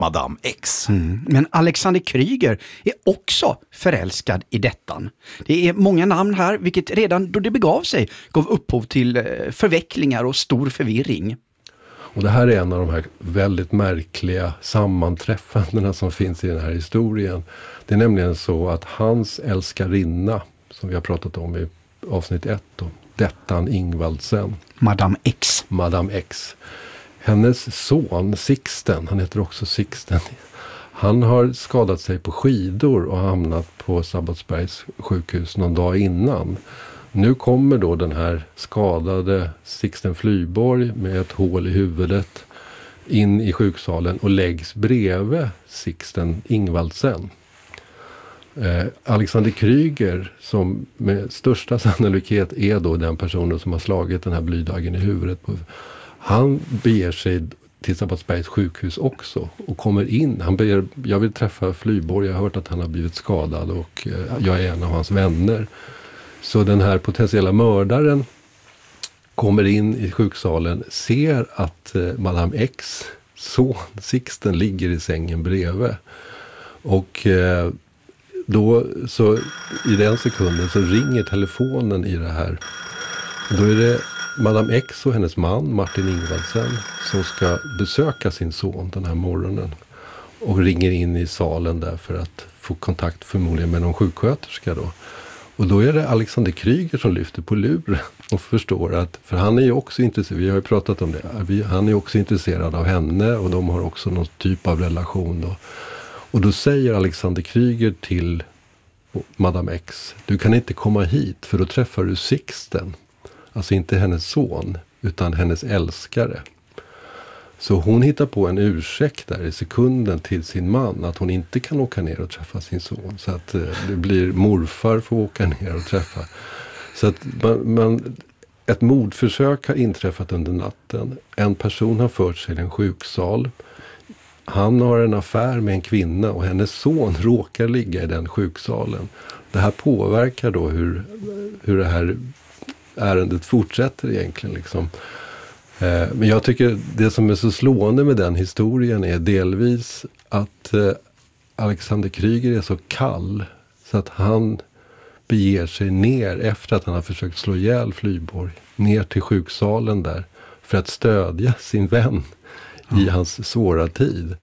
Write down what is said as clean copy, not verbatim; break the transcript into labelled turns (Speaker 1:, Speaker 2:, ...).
Speaker 1: Madame X.
Speaker 2: Men Alexander Kryger är också förälskad i Dettan. Det är många namn här, vilket redan då det begav sig gav upphov till förvecklingar och stor förvirring.
Speaker 3: Och det här är en av de här väldigt märkliga sammanträffandena som finns i den här historien. Det är nämligen så att hans älskarinna, som vi har pratat om i avsnitt 1 då, Dettan Ingvaldsen.
Speaker 2: Madame X.
Speaker 3: Hennes son Sixten, han heter också Sixten, han har skadat sig på skidor och hamnat på Sabbatsbergs sjukhus någon dag innan. Nu kommer då den här skadade Sixten Flyborg med ett hål i huvudet in i sjuksalen och läggs bredvid Sixten Ingvaldsen. Alexander Kryger, som med största sannolikhet är då den personen som har slagit den här blydaggen i huvudet, han beger sig till Sabbatsbergs sjukhus också och kommer in. Han ber, jag vill träffa Flyborg, jag har hört att han har blivit skadad och jag är en av hans vänner. Så den här potentiella mördaren kommer in i sjuksalen, ser att Madame X son Sixten ligger i sängen bredvid. Och då så i den sekunden så ringer telefonen i det här. Då är det Madame X och hennes man Martin Ingvaldsen som ska besöka sin son den här morgonen. Och ringer in i salen där för att få kontakt förmodligen med någon sjuksköterska då. Och då är det Alexander Kryger som lyfter på luren och förstår att, för han är ju också intresserad, vi har ju pratat om det, han är också intresserad av henne och de har också någon typ av relation då. Och då säger Alexander Kryger till Madame X, du kan inte komma hit för då träffar du Sixten. Alltså inte hennes son utan hennes älskare. Så hon hittar på en ursäkt där i sekunden till sin man att hon inte kan åka ner och träffa sin son. Så att det blir morfar får åka ner och träffa. Så att ett mordförsök har inträffat under natten. En person har fört sig till en sjuksal. Han har en affär med en kvinna och hennes son råkar ligga i den sjuksalen. Det här påverkar då hur det här ärendet fortsätter egentligen liksom. Men jag tycker det som är så slående med den historien är delvis att Alexander Kryger är så kall så att han beger sig ner efter att han har försökt slå ihjäl Flyborg ner till sjuksalen där för att stödja sin vän i hans svåra tid.